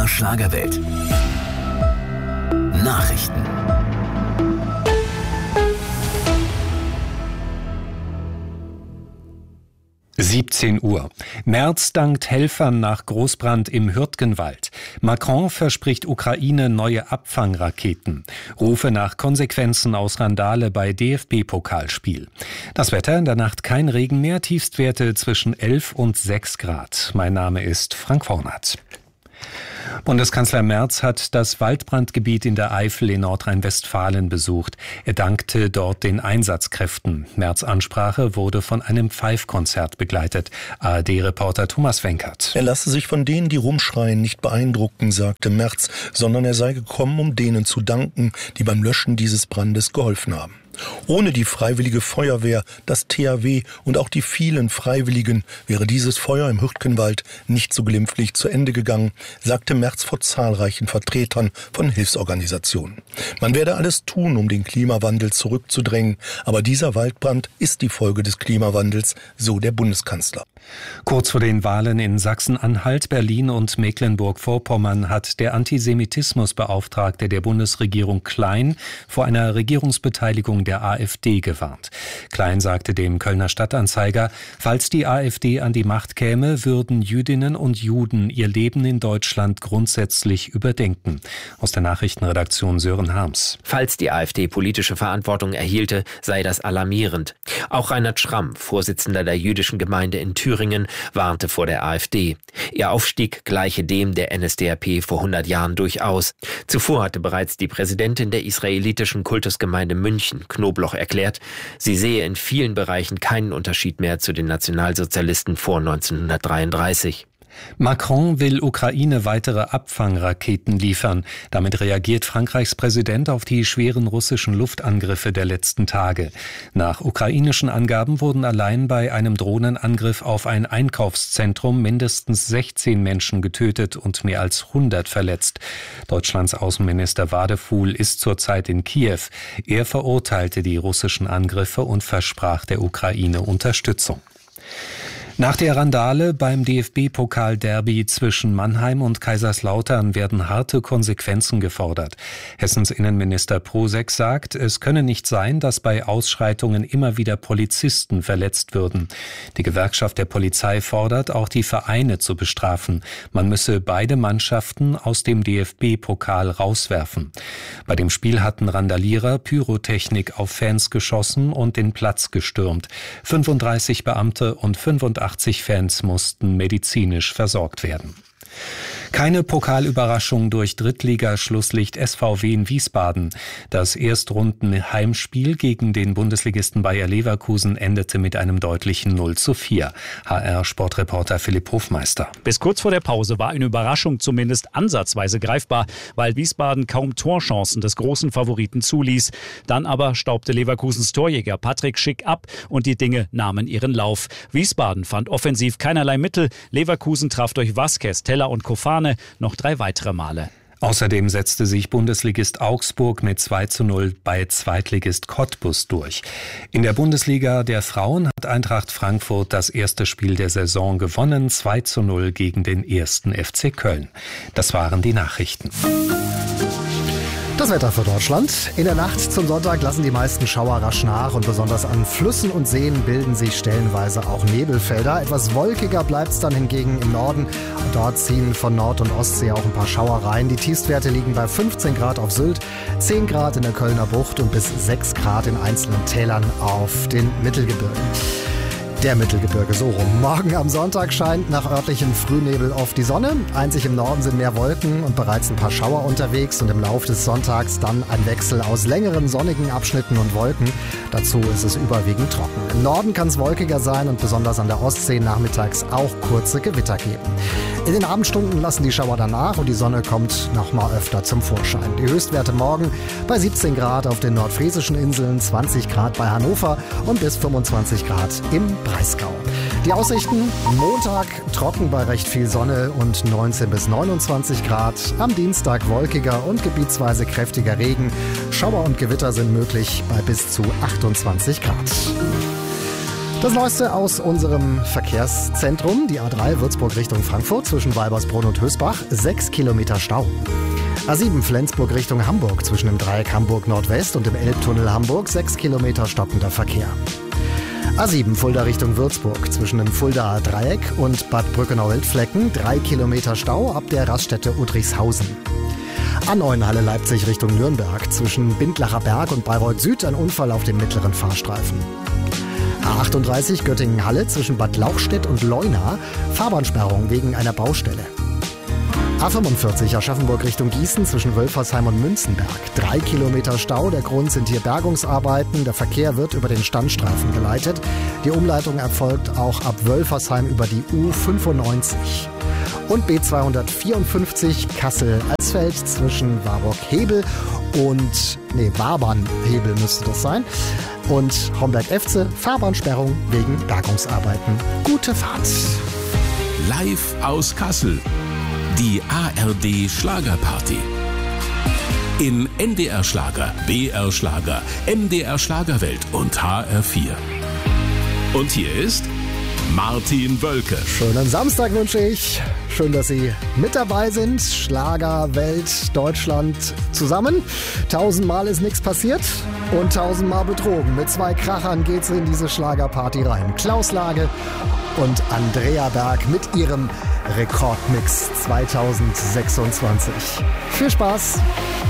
MDR Schlagerwelt. Nachrichten. Uhr. Merz dankt Helfern nach Großbrand im Hürtgenwald. Macron verspricht Ukraine neue Abfangraketen. Rufe nach Konsequenzen aus Randale bei DFB-Pokalspiel. Das Wetter: in der Nacht kein Regen mehr, Tiefstwerte zwischen 11 und 6 Grad. Mein Name ist Frank Vornat. Bundeskanzler Merz hat das Waldbrandgebiet in der Eifel in Nordrhein-Westfalen besucht. Er dankte dort den Einsatzkräften. Merz' Ansprache wurde von einem Pfeifkonzert begleitet. ARD-Reporter Thomas Wenkert. Er lasse sich von denen, die rumschreien, nicht beeindrucken, sagte Merz, sondern er sei gekommen, um denen zu danken, die beim Löschen dieses Brandes geholfen haben. Ohne die Freiwillige Feuerwehr, das THW und auch die vielen Freiwilligen wäre dieses Feuer im Hürtgenwald nicht so glimpflich zu Ende gegangen, sagte Merz vor zahlreichen Vertretern von Hilfsorganisationen. Man werde alles tun, um den Klimawandel zurückzudrängen, aber dieser Waldbrand ist die Folge des Klimawandels, so der Bundeskanzler. Kurz vor den Wahlen in Sachsen-Anhalt, Berlin und Mecklenburg-Vorpommern hat der Antisemitismusbeauftragte der Bundesregierung Klein vor einer Regierungsbeteiligung der AfD gewarnt. Klein sagte dem Kölner Stadtanzeiger, falls die AfD an die Macht käme, würden Jüdinnen und Juden ihr Leben in Deutschland grundsätzlich überdenken. Aus der Nachrichtenredaktion Sören Harms. Falls die AfD politische Verantwortung erhielte, sei das alarmierend. Auch Reinhard Schramm, Vorsitzender der jüdischen Gemeinde in Thüringen, warnte vor der AfD. Ihr Aufstieg gleiche dem der NSDAP vor 100 Jahren durchaus. Zuvor hatte bereits die Präsidentin der israelitischen Kultusgemeinde München, Knobloch, erklärt, sie sehe in vielen Bereichen keinen Unterschied mehr zu den Nationalsozialisten vor 1933. Macron will Ukraine weitere Abfangraketen liefern. Damit reagiert Frankreichs Präsident auf die schweren russischen Luftangriffe der letzten Tage. Nach ukrainischen Angaben wurden allein bei einem Drohnenangriff auf ein Einkaufszentrum mindestens 16 Menschen getötet und mehr als 100 verletzt. Deutschlands Außenminister Wadefuhl ist zurzeit in Kiew. Er verurteilte die russischen Angriffe und versprach der Ukraine Unterstützung. Nach der Randale beim DFB-Pokal-Derby zwischen Mannheim und Kaiserslautern werden harte Konsequenzen gefordert. Hessens Innenminister Prusek sagt, es könne nicht sein, dass bei Ausschreitungen immer wieder Polizisten verletzt würden. Die Gewerkschaft der Polizei fordert, auch die Vereine zu bestrafen. Man müsse beide Mannschaften aus dem DFB-Pokal rauswerfen. Bei dem Spiel hatten Randalierer Pyrotechnik auf Fans geschossen und den Platz gestürmt. 35 Beamte und 85 Fans mussten medizinisch versorgt werden. Keine Pokalüberraschung durch Drittliga-Schlusslicht SVW in Wiesbaden. Das Erstrunden-Heimspiel gegen den Bundesligisten Bayer Leverkusen endete mit einem deutlichen 0:4. HR-Sportreporter Philipp Hofmeister. Bis kurz vor der Pause war eine Überraschung zumindest ansatzweise greifbar, weil Wiesbaden kaum Torchancen des großen Favoriten zuließ. Dann aber staubte Leverkusens Torjäger Patrick Schick ab und die Dinge nahmen ihren Lauf. Wiesbaden fand offensiv keinerlei Mittel. Leverkusen traf durch Vasquez, Teller und Kofane noch 3 weitere Male. Außerdem setzte sich Bundesligist Augsburg mit 2:0 bei Zweitligist Cottbus durch. In der Bundesliga der Frauen hat Eintracht Frankfurt das erste Spiel der Saison gewonnen, 2:0 gegen den 1. FC Köln. Das waren die Nachrichten. Das Wetter für Deutschland. In der Nacht zum Sonntag lassen die meisten Schauer rasch nach und besonders an Flüssen und Seen bilden sich stellenweise auch Nebelfelder. Etwas wolkiger bleibt es dann hingegen im Norden und dort ziehen von Nord- und Ostsee auch ein paar Schauer rein. Die Tiefstwerte liegen bei 15 Grad auf Sylt, 10 Grad in der Kölner Bucht und bis 6 Grad in einzelnen Tälern auf den Mittelgebirgen. Der Mittelgebirge, so rum. Morgen am Sonntag scheint nach örtlichem Frühnebel oft die Sonne. Einzig im Norden sind mehr Wolken und bereits ein paar Schauer unterwegs. Und im Laufe des Sonntags dann ein Wechsel aus längeren sonnigen Abschnitten und Wolken. Dazu ist es überwiegend trocken. Im Norden kann es wolkiger sein und besonders an der Ostsee nachmittags auch kurze Gewitter geben. In den Abendstunden lassen die Schauer danach und die Sonne kommt noch mal öfter zum Vorschein. Die Höchstwerte morgen bei 17 Grad auf den nordfriesischen Inseln, 20 Grad bei Hannover und bis 25 Grad im Breisgau. Die Aussichten: Montag trocken bei recht viel Sonne und 19 bis 29 Grad. Am Dienstag wolkiger und gebietsweise kräftiger Regen. Schauer und Gewitter sind möglich bei bis zu 28 Grad. Das Neueste aus unserem Verkehrszentrum, die A3 Würzburg Richtung Frankfurt zwischen Weibersbrunn und Hösbach, 6 Kilometer Stau. A7 Flensburg Richtung Hamburg zwischen dem Dreieck Hamburg Nordwest und dem Elbtunnel Hamburg, 6 Kilometer stockender Verkehr. A7 Fulda Richtung Würzburg zwischen dem Fuldaer Dreieck und Bad Brückenau-Wildflecken, 3 Kilometer Stau ab der Raststätte Udrichshausen. A9 Halle Leipzig Richtung Nürnberg zwischen Bindlacher Berg und Bayreuth Süd, ein Unfall auf dem mittleren Fahrstreifen. A38 Göttingen-Halle zwischen Bad Lauchstädt und Leuna, Fahrbahnsperrung wegen einer Baustelle. A45 Aschaffenburg Richtung Gießen zwischen Wölfersheim und Münzenberg. 3 Kilometer Stau, der Grund sind hier Bergungsarbeiten. Der Verkehr wird über den Standstreifen geleitet. Die Umleitung erfolgt auch ab Wölfersheim über die U95. Und B254 Kassel-Alsfeld zwischen Warburg-Hebel und, Wabern-Hebel müsste das sein. Und Homberg-Efze, Fahrbahnsperrung wegen Bergungsarbeiten. Gute Fahrt. Live aus Kassel. Die ARD Schlagerparty. In NDR Schlager, BR Schlager, MDR Schlagerwelt und HR4. Und hier ist Martin Wölke. Schönen Samstag wünsche ich. Schön, dass Sie mit dabei sind. Schlagerwelt Deutschland zusammen. 1000-mal ist nichts passiert und 1000-mal betrogen. Mit 2 Krachern geht's in diese Schlagerparty rein. Klaus Lage und Andrea Berg mit ihrem Rekordmix 2026. Viel Spaß!